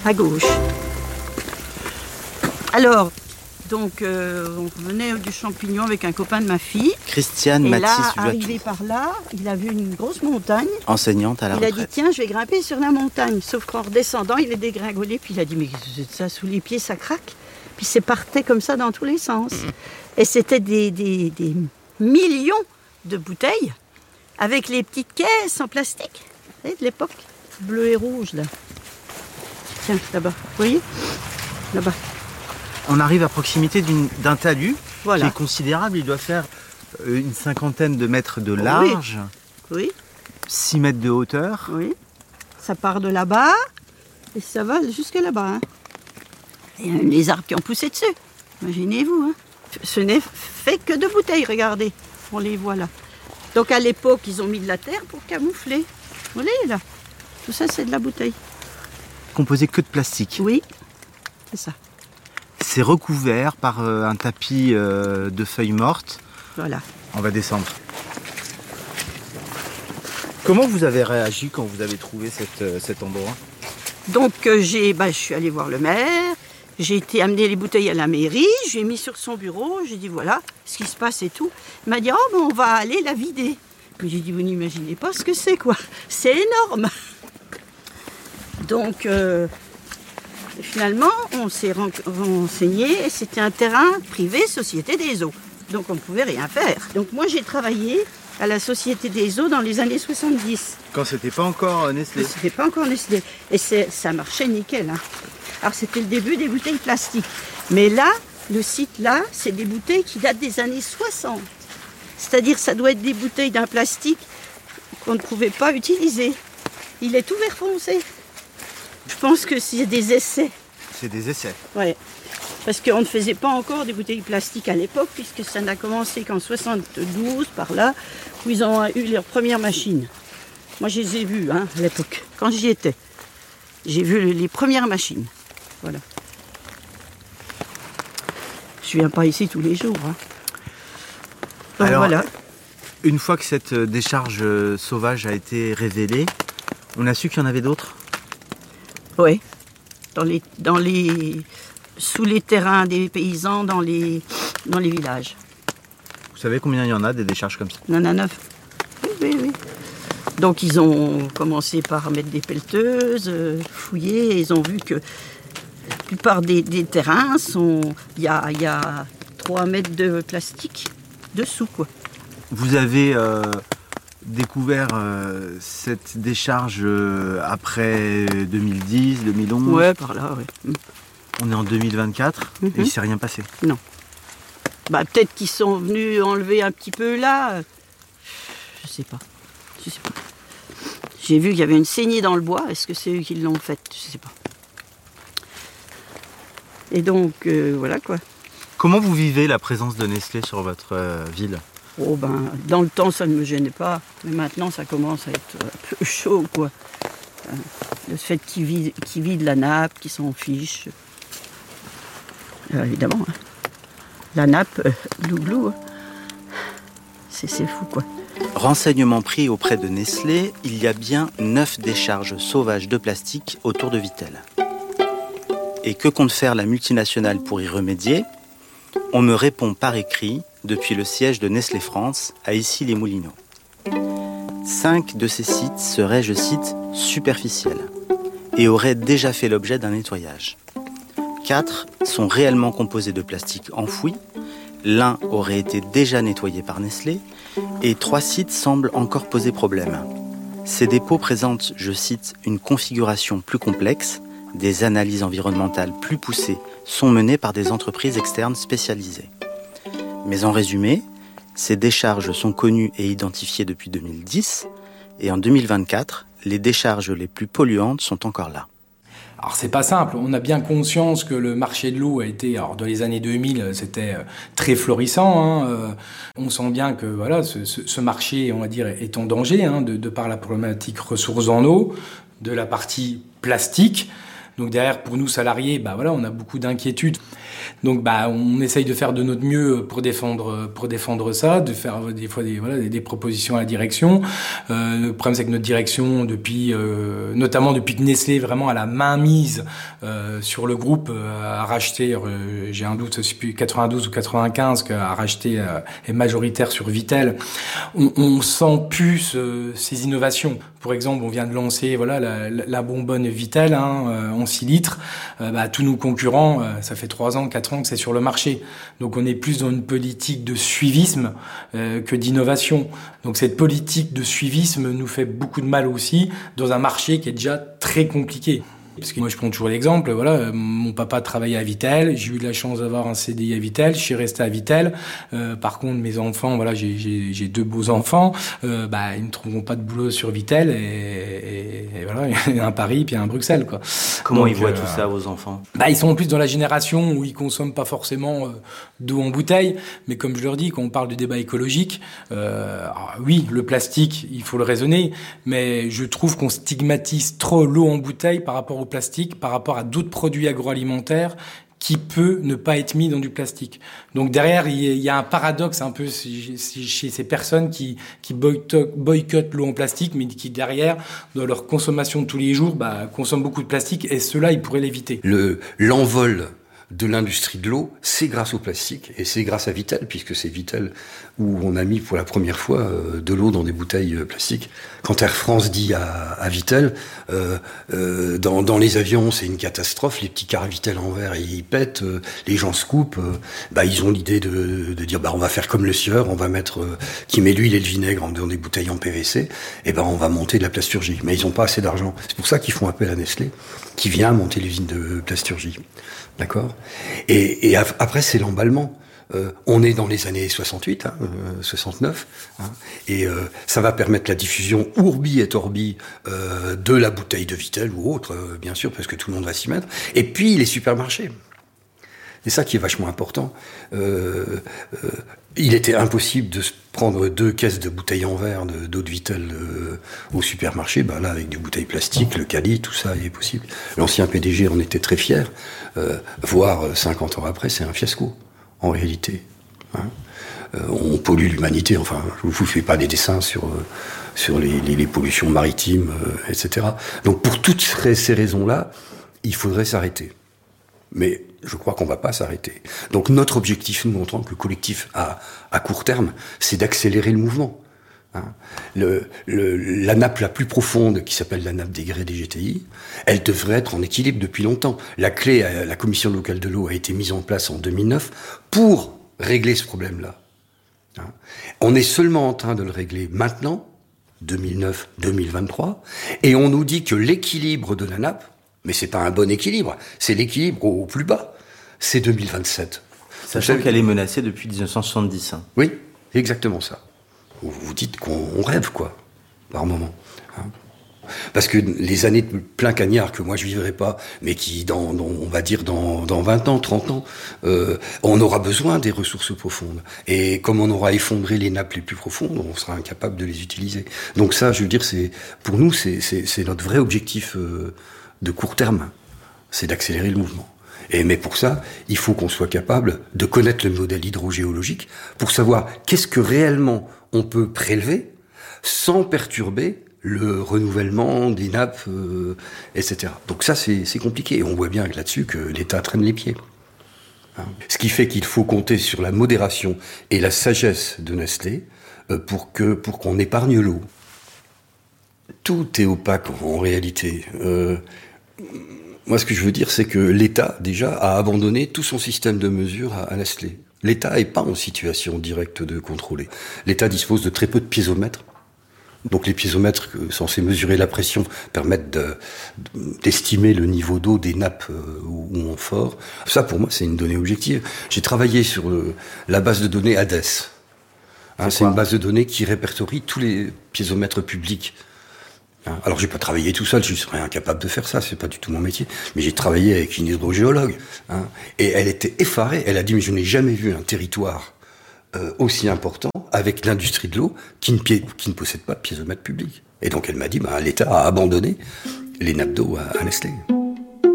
à gauche. Alors, donc, on venait du Champignon avec un copain de ma fille. Christiane Et là, Mathis arrivé par là, il a vu une grosse montagne. enseignante à la Il a retraite. dit, tiens, je vais grimper sur la montagne. Sauf qu'en redescendant, il est dégringolé. Puis il a dit, mais ça, sous les pieds, ça craque. Puis c'est partait comme ça dans tous les sens. Et c'était des millions de bouteilles avec les petites caisses en plastique. Vous savez, de l'époque, bleu et rouge, là. Tiens, là-bas, vous voyez ? Là-bas. On arrive à proximité d'un talus Voilà. qui est considérable. Il doit faire une 50aine de mètres de large, Oui, 6 mètres de hauteur. oui. Ça part de là-bas et ça va jusque là-bas. Hein. Il y a les arbres qui ont poussé dessus. Imaginez-vous. Hein. Ce n'est fait que de bouteilles, regardez. On les voit là. Donc à l'époque, ils ont mis de la terre pour camoufler. Vous voyez là. Tout ça, c'est de la bouteille. Composé que de plastique. Oui, c'est ça. C'est recouvert par un tapis de feuilles mortes. Voilà. On va descendre. Comment vous avez réagi quand vous avez trouvé cet endroit ? Donc je suis allée voir le maire. J'ai été amener les bouteilles à la mairie. Je l'ai mis sur son bureau. J'ai dit voilà ce qui se passe et tout. Il m'a dit oh ben on va aller la vider. Mais j'ai dit vous n'imaginez pas ce que c'est quoi. C'est énorme. Donc finalement on s'est renseigné. C'était un terrain privé, Société des Eaux. Donc on ne pouvait rien faire. Donc moi j'ai travaillé à la Société des Eaux dans les années 70. Quand c'était pas encore Nestlé. C'était pas encore Nestlé. Et ça marchait nickel. Hein. Alors c'était le début des bouteilles plastiques. Mais là, le site là, c'est des bouteilles qui datent des années 60. C'est-à-dire ça doit être des bouteilles d'un plastique qu'on ne pouvait pas utiliser. Il est tout vert foncé. Je pense que c'est des essais. C'est des essais. Ouais. Parce qu'on ne faisait pas encore des bouteilles plastiques à l'époque, puisque ça n'a commencé qu'en 72, par là, où ils ont eu leur première machine. Moi, je les ai vues à l'époque, quand j'y étais. J'ai vu les premières machines. Voilà. Je viens pas ici tous les jours. Hein. Donc Alors, voilà. Une fois que cette décharge sauvage a été révélée, on a su qu'il y en avait d'autres ? Oui. Sous les terrains des paysans, dans les villages. Vous savez combien il y en a des décharges comme ça ? On en a 9. Oui. Donc ils ont commencé par mettre des pelleteuses, fouiller, et ils ont vu que la plupart des terrains il y a 3 mètres de plastique dessous, quoi. Vous avez découvert cette décharge après 2010, 2011 ? Ouais, par là, oui. On est en 2024 et il ne s'est rien passé. Non. Peut-être qu'ils sont venus enlever un petit peu là. Je sais pas. J'ai vu qu'il y avait une saignée dans le bois. Est-ce que c'est eux qui l'ont faite ? Je sais pas. Et donc, voilà quoi. Comment vous vivez la présence de Nestlé sur votre ville ? Oh dans le temps, ça ne me gênait pas. Mais maintenant, ça commence à être un peu chaud, quoi. Le fait qu'ils vident la nappe, qu'ils s'en fichent. Évidemment. Hein. La nappe, glouglou. Hein. C'est fou, quoi. Renseignements pris auprès de Nestlé, il y a bien 9 décharges sauvages de plastique autour de Vittel. Et que compte faire la multinationale pour y remédier ? On me répond par écrit depuis le siège de Nestlé France à Issy-les-Moulineaux. 5 de ces sites seraient, je cite, superficiels et auraient déjà fait l'objet d'un nettoyage. 4 sont réellement composés de plastique enfoui, l'un aurait été déjà nettoyé par Nestlé et 3 sites semblent encore poser problème. Ces dépôts présentent, je cite, une configuration plus complexe, des analyses environnementales plus poussées sont menées par des entreprises externes spécialisées. Mais en résumé, ces décharges sont connues et identifiées depuis 2010 et en 2024, les décharges les plus polluantes sont encore là. Alors c'est pas simple, on a bien conscience que le marché de l'eau a été, alors dans les années 2000, c'était très florissant. On sent bien que voilà, ce marché, on va dire, est en danger de par la problématique ressources en eau, de la partie plastique. Donc derrière, pour nous salariés, bah voilà, on a beaucoup d'inquiétudes. Donc bah on essaye de faire de notre mieux pour défendre ça, de faire des fois des propositions à la direction. Le problème c'est que notre direction notamment depuis que Nestlé vraiment a la main mise sur le groupe, a racheté, j'ai un doute, je sais plus 92 ou 95, qu'a racheté est majoritaire sur Vittel. On sent plus ces innovations. Pour exemple, on vient de lancer la bonbonne Vittel en 6 litres. Tous nos concurrents, ça fait 3 ans, 4 ans que c'est sur le marché. Donc on est plus dans une politique de suivisme que d'innovation. Donc cette politique de suivisme nous fait beaucoup de mal aussi dans un marché qui est déjà très compliqué. Parce que moi je prends toujours l'exemple, mon papa travaillait à Vittel, j'ai eu de la chance d'avoir un CDI à Vittel, je suis resté à Vittel. Par contre mes enfants, j'ai 2 beaux enfants, ils ne trouveront pas de boulot sur Vittel et voilà, il y a un Paris puis il y a un Bruxelles quoi. Comment ils voient tout ça vos enfants ? Ils sont en plus dans la génération où ils consomment pas forcément d'eau en bouteille, mais comme je leur dis, quand on parle de débat écologique, oui, le plastique, il faut le raisonner, mais je trouve qu'on stigmatise trop l'eau en bouteille par rapport au plastique, par rapport à d'autres produits agroalimentaires qui peut ne pas être mis dans du plastique. Donc derrière, il y a un paradoxe un peu chez ces personnes qui boycottent l'eau en plastique, mais qui derrière, dans leur consommation de tous les jours, consomment beaucoup de plastique, et cela, ils pourraient l'éviter. L'envol de l'industrie de l'eau, c'est grâce au plastique, et c'est grâce à Vittel, puisque c'est Vittel où on a mis pour la première fois de l'eau dans des bouteilles plastiques. Quand Air France dit à Vittel, dans les avions, c'est une catastrophe, les petits carres Vittel en verre, ils pètent, les gens se coupent, ils ont l'idée de dire, on va faire comme le sieur, on va mettre, qui met l'huile et le vinaigre dans des bouteilles en PVC, on va monter de la plasturgie. Mais ils n'ont pas assez d'argent. C'est pour ça qu'ils font appel à Nestlé, qui vient monter l'usine de plasturgie. D'accord ? Et après, c'est l'emballement. On est dans les années 68, 69, et ça va permettre la diffusion ourbi et orbi de la bouteille de Vittel ou autre, bien sûr, parce que tout le monde va s'y mettre. Et puis, les supermarchés. C'est ça qui est vachement important. Il était impossible de se prendre 2 caisses de bouteilles en verre d'eau de Vittel au supermarché. Là, avec des bouteilles plastiques, le Cali, tout ça, il est possible. L'ancien PDG en était très fier. Voire 50 ans après, c'est un fiasco, en réalité. On pollue l'humanité. Enfin, je vous fais pas des dessins sur les pollutions maritimes, etc. Donc, pour toutes ces raisons-là, il faudrait s'arrêter. Mais je crois qu'on va pas s'arrêter. Donc notre objectif, nous, en tant que collectif à court terme, c'est d'accélérer le mouvement. La nappe la plus profonde, qui s'appelle la nappe des grès des GTI, elle devrait être en équilibre depuis longtemps. La clé, la commission locale de l'eau a été mise en place en 2009 pour régler ce problème-là. On est seulement en train de le régler maintenant, 2009-2023, et on nous dit que l'équilibre de la nappe, mais c'est pas un bon équilibre, c'est l'équilibre au plus bas. C'est 2027. Sachant qu'elle est menacée depuis 1970. Oui, exactement ça. Vous dites qu'on rêve, quoi, par moment. Parce que les années de plein cagnard que moi je vivrai pas, mais qui, on va dire dans 20 ans, 30 ans, on aura besoin des ressources profondes. Et comme on aura effondré les nappes les plus profondes, on sera incapable de les utiliser. Donc ça, je veux dire, pour nous, c'est notre vrai objectif de court terme, c'est d'accélérer le mouvement. Mais pour ça, il faut qu'on soit capable de connaître le modèle hydrogéologique pour savoir qu'est-ce que réellement on peut prélever sans perturber le renouvellement des nappes, etc. Donc ça, c'est compliqué. Et on voit bien là-dessus que l'État traîne les pieds. Ce qui fait qu'il faut compter sur la modération et la sagesse de Nestlé pour qu'on épargne l'eau. Tout est opaque en réalité. Moi, ce que je veux dire, c'est que l'État, déjà, a abandonné tout son système de mesure à Nestlé. L'État n'est pas en situation directe de contrôler. L'État dispose de très peu de piézomètres. Donc les piézomètres censés mesurer la pression permettent d'estimer le niveau d'eau des nappes ou en fort. Ça, pour moi, c'est une donnée objective. J'ai travaillé sur la base de données HADES. C'est une base de données qui répertorie tous les piézomètres publics. Alors j'ai pas travaillé tout seul, je serais incapable de faire ça, c'est pas du tout mon métier. Mais j'ai travaillé avec une hydrogéologue, et elle était effarée. Elle a dit, mais je n'ai jamais vu un territoire aussi important avec l'industrie de l'eau qui ne possède pas de piézomètre public. Et donc elle m'a dit, l'État a abandonné les nappes d'eau à Nestlé.